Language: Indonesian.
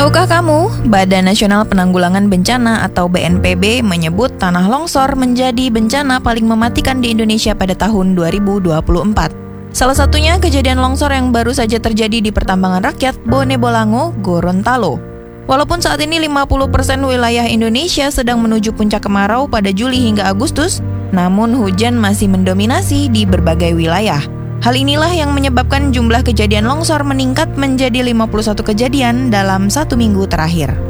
Tahukah kamu, Badan Nasional Penanggulangan Bencana atau BNPB menyebut tanah longsor menjadi bencana paling mematikan di Indonesia pada tahun 2024. Salah satunya kejadian longsor yang baru saja terjadi di pertambangan rakyat Bone Bolango, Gorontalo. Walaupun saat ini 50% wilayah Indonesia sedang menuju puncak kemarau pada Juli hingga Agustus, namun hujan masih mendominasi di berbagai wilayah. Hal inilah yang menyebabkan jumlah kejadian longsor meningkat menjadi 51 kejadian dalam 1 minggu terakhir.